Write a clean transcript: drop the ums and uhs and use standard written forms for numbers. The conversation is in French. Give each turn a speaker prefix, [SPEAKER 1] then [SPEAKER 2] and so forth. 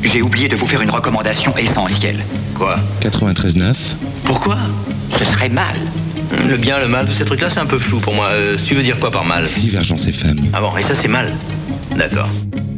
[SPEAKER 1] J'ai oublié de vous faire une recommandation essentielle.
[SPEAKER 2] Quoi?
[SPEAKER 3] 93.9.
[SPEAKER 2] Pourquoi?
[SPEAKER 1] Ce serait mal.
[SPEAKER 2] Le bien, le mal, tous ces trucs-là, c'est un peu flou pour moi. Tu veux dire quoi par mal?
[SPEAKER 3] Divergence FM.
[SPEAKER 2] Ah bon, et ça, c'est mal? D'accord.